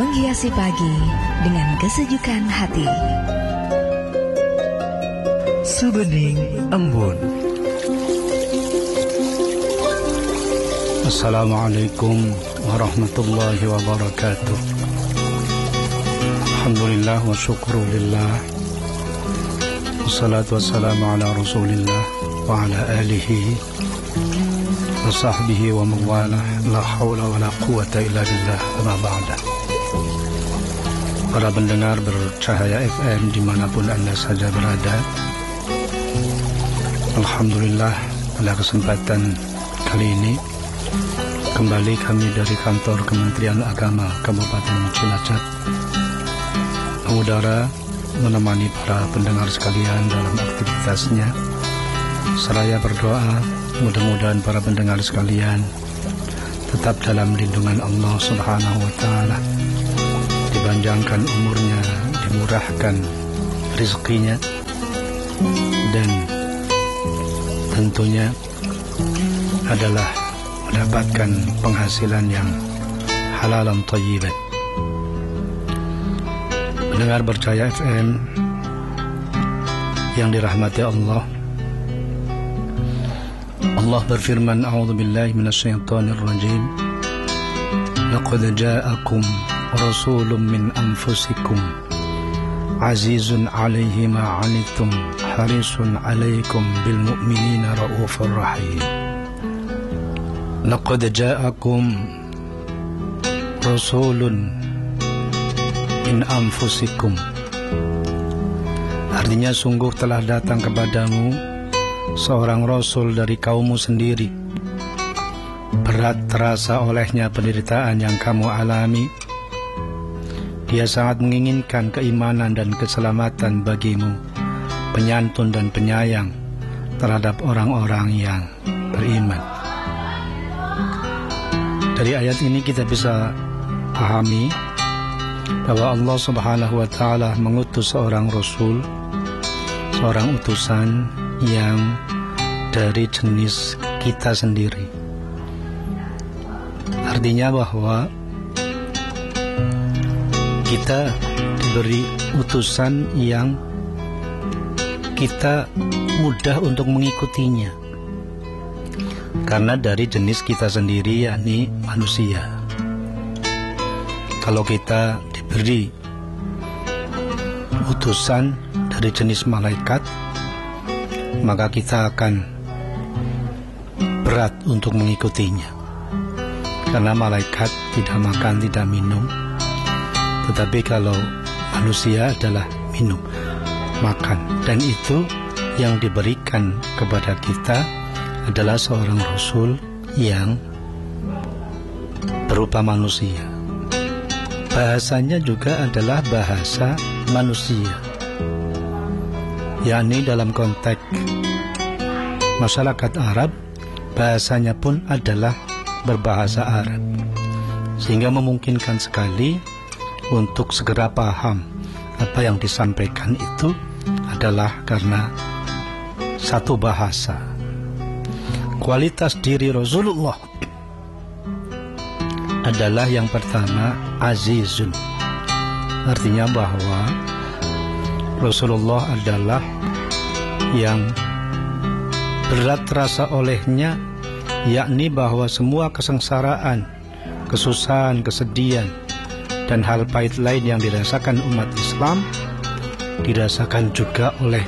menghiasi pagi dengan kesejukan hati. Sebening Embun. Assalamualaikum warahmatullahi wabarakatuh. Alhamdulillah wa syukurulillah. Wassalatu wassalamu ala rasulillah wa ala alihi wa sahbihi wa mawalah. La hawla wa la quwata illa billah. Amma ba'da. Para pendengar Bercahaya FM dimanapun Anda saja berada, alhamdulillah pada kesempatan kali ini kembali kami dari kantor Kementerian Agama Kabupaten Cilacap mengudara menemani para pendengar sekalian dalam aktivitasnya. Seraya berdoa mudah-mudahan para pendengar sekalian tetap dalam lindungan Allah Subhanahu wa Ta'ala, dipanjangkan umurnya, dimurahkan rezekinya, dan tentunya adalah mendapatkan penghasilan yang halalan thayyiban. Pendengar Bercahaya FM yang dirahmati Allah, Allah berfirman, a'udzubillahi minasyaitonir rajim, laqad ja'akum rasulun min anfusikum azizun 'alaihi ma 'anittum harisun 'alaikum bil mu'minina raufur rahim. Laqad ja'akum rasulun min anfusikum, artinya sungguh telah datang kepadamu seorang rasul dari kaummu sendiri. Berat terasa olehnya penderitaan yang kamu alami. Dia sangat menginginkan keimanan dan keselamatan bagimu, penyantun dan penyayang terhadap orang-orang yang beriman. Dari ayat ini kita bisa pahami bahwa Allah Subhanahu wa Ta'ala mengutus seorang rasul, seorang utusan yang dari jenis kita sendiri. Artinya bahwa kita diberi utusan yang kita mudah untuk mengikutinya, karena dari jenis kita sendiri, yakni manusia. Kalau kita diberi utusan dari jenis malaikat, maka kita akan berat untuk mengikutinya, karena malaikat tidak makan, tidak minum. Tetapi kalau manusia adalah minum, makan, dan itu yang diberikan kepada kita adalah seorang rasul yang berupa manusia. Bahasanya juga adalah bahasa manusia, yakni dalam konteks masyarakat Arab, bahasanya pun adalah berbahasa Arab, sehingga memungkinkan sekali untuk segera paham apa yang disampaikan itu adalah karena satu bahasa. Kualitas diri Rasulullah adalah yang pertama azizun, artinya bahwa Rasulullah adalah yang berat terasa olehnya, yakni bahwa semua kesengsaraan, kesusahan, kesedihan, dan hal pahit lain yang dirasakan umat Islam dirasakan juga oleh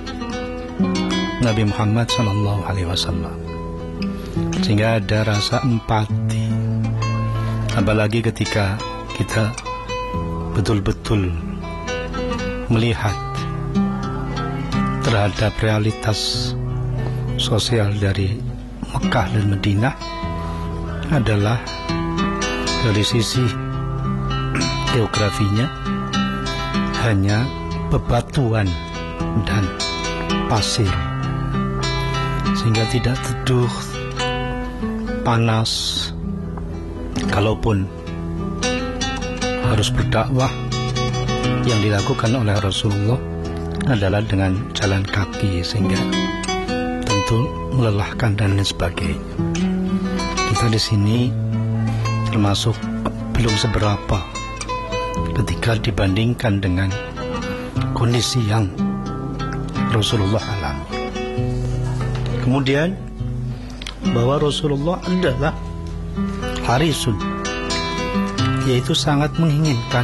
Nabi Muhammad SAW. Sehingga ada rasa empati, apalagi ketika kita betul-betul melihat terhadap realitas sosial dari Mekah dan Madinah adalah dari sisi geografinya hanya bebatuan dan pasir, sehingga tidak teduh, panas. Kalaupun harus berdakwah, yang dilakukan oleh Rasulullah adalah dengan jalan kaki, sehingga tentu melelahkan dan lain sebagainya. Kita di sini termasuk belum seberapa ketika dibandingkan dengan kondisi yang Rasulullah alami. Kemudian bahwa Rasulullah adalah harisun, yaitu sangat menginginkan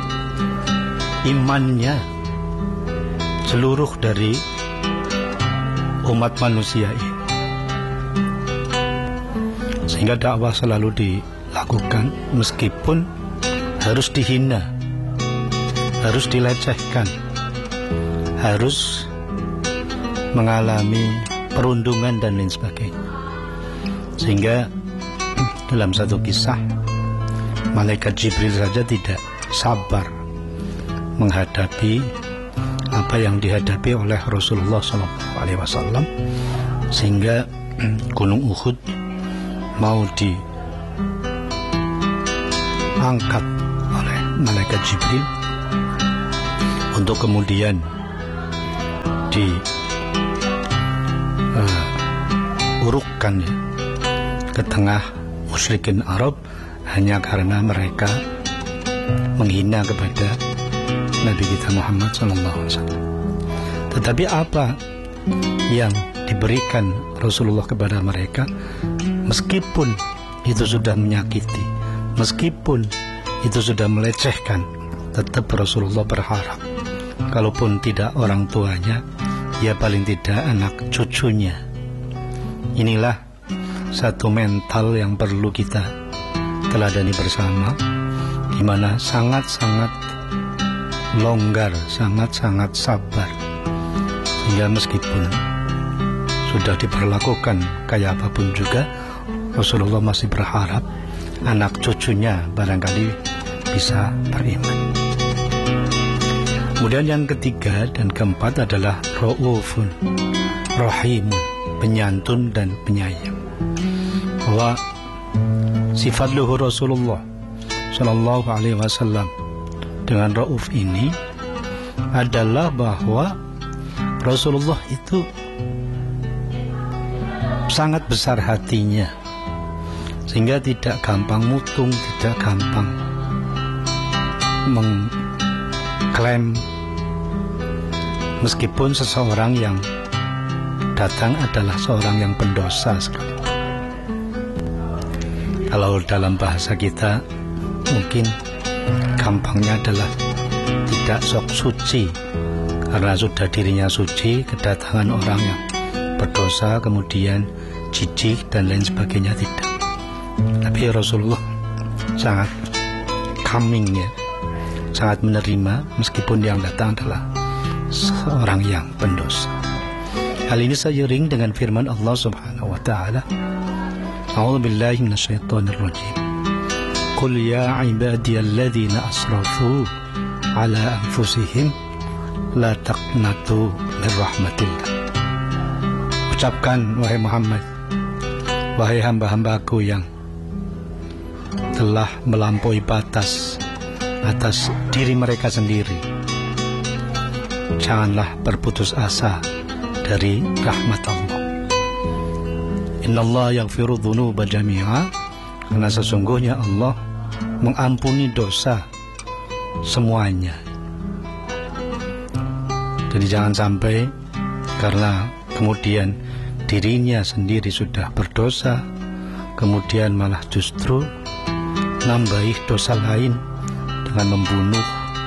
imannya seluruh dari umat manusia ini, sehingga dakwah selalu dilakukan meskipun harus dihina, harus dilecehkan, harus mengalami perundungan dan lain sebagainya. Sehingga dalam satu kisah, malaikat Jibril saja tidak sabar menghadapi apa yang dihadapi oleh Rasulullah SAW, sehingga Gunung Uhud mau diangkat oleh malaikat Jibril untuk kemudian diurukkan ke tengah musyrikin Arab hanya karena mereka menghina kepada Nabi kita Muhammad SAW. Tetapi apa yang diberikan Rasulullah kepada mereka, meskipun itu sudah menyakiti, meskipun itu sudah melecehkan, tetap Rasulullah berharap kalaupun tidak orang tuanya, ya paling tidak anak cucunya. Inilah satu mental yang perlu kita teladani bersama, di mana sangat-sangat longgar, sangat-sangat sabar, sehingga meskipun sudah diperlakukan kayak apapun juga, Rasulullah masih berharap anak cucunya barangkali bisa beriman. Kemudian yang ketiga dan keempat adalah Ra'ufun Rahimun, penyantun dan penyayang. Bahwa sifat luhur Rasulullah Sallallahu Alaihi Wasallam dengan Ra'uf ini adalah bahwa Rasulullah itu sangat besar hatinya, sehingga tidak gampang mutung, tidak gampang mengklaim, meskipun seseorang yang datang adalah seorang yang pendosa sekali. Kalau dalam bahasa kita mungkin gampangnya adalah tidak sok suci, karena sudah dirinya suci, kedatangan orang yang berdosa kemudian jijik dan lain sebagainya, tidak. Tapi Rasulullah sangat coming, ya, sangat menerima meskipun yang datang adalah seorang yang pendosa. Hal ini seiring dengan firman Allah Subhanahu wa taala, A'udzu billahi minasyaitonir rajim. Qul ya ibadiyalladzina asrafu ala anfusihim la taqnatu min rahmatillah. Ucapkan wahai Muhammad, wahai hamba-hambaku yang telah melampaui batas atas diri mereka sendiri, janganlah berputus asa dari rahmat Allah. Innallaha yaghfiru dzunuba jami'a, karena sesungguhnya Allah mengampuni dosa semuanya. Jadi jangan sampai karena kemudian dirinya sendiri sudah berdosa, kemudian malah justru nambahi dosa lain dengan membunuh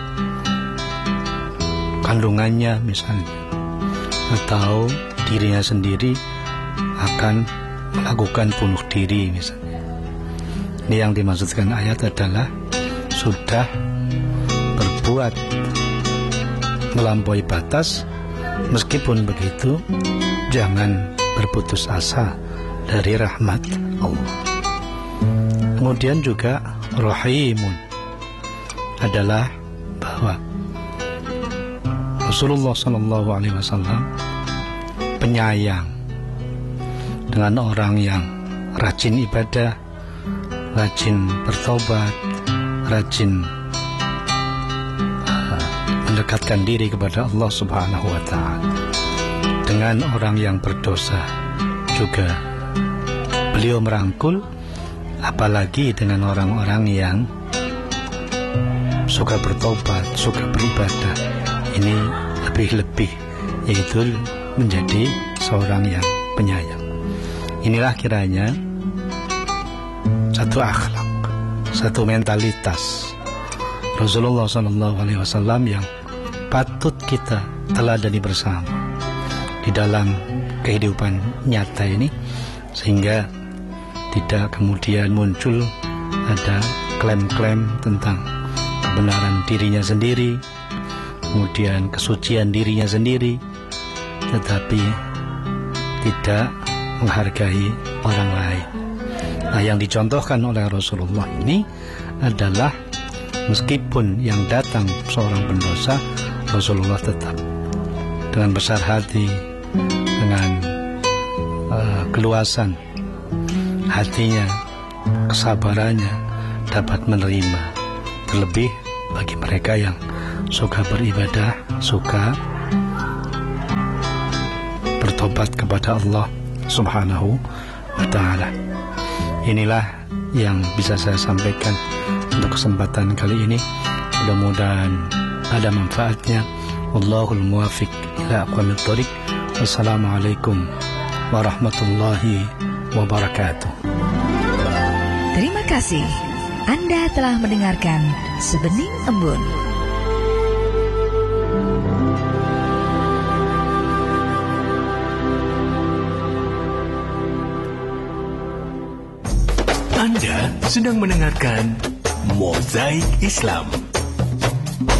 kandungannya misalnya, atau dirinya sendiri akan melakukan bunuh diri misalnya. Ini yang dimaksudkan ayat adalah sudah berbuat melampaui batas. Meskipun begitu, jangan berputus asa dari rahmat Allah. Kemudian juga Rahimun adalah bahwa Rasulullah SAW penyayang dengan orang yang rajin ibadah, rajin bertobat, rajin mendekatkan diri kepada Allah Subhanahu wa ta'ala. Dengan orang yang berdosa juga beliau merangkul, apalagi dengan orang-orang yang suka bertobat, suka beribadah. Ini lebih-lebih, yaitu menjadi seorang yang penyayang. Inilah kiranya satu akhlak, satu mentalitas Rasulullah SAW yang patut kita teladani bersama di dalam kehidupan nyata ini, sehingga tidak kemudian muncul ada klaim-klaim tentang kebenaran dirinya sendiri, kemudian kesucian dirinya sendiri, tetapi tidak menghargai orang lain. Nah, yang dicontohkan oleh Rasulullah ini adalah meskipun yang datang seorang pendosa, Rasulullah tetap dengan besar hati, dengan keluasan hatinya, kesabarannya dapat menerima. Terlebih bagi mereka yang suka beribadah, suka bertobat kepada Allah Subhanahu wa ta'ala. Inilah yang bisa saya sampaikan untuk kesempatan kali ini. Mudah-mudahan ada manfaatnya. Wallahul muwafiq ila aqwamit thoriq. Wassalamualaikum warahmatullahi wabarakatuh. Terima kasih. Anda telah mendengarkan Sebening Embun. Anda sedang mendengarkan Mozaik Islam.